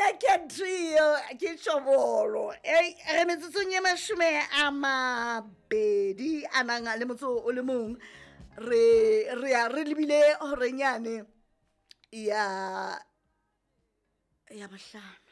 Naked Trio ke Tshobolo re metsotsong ye 20 a nang le motso o le mong re lebile horenyane ya bohlano.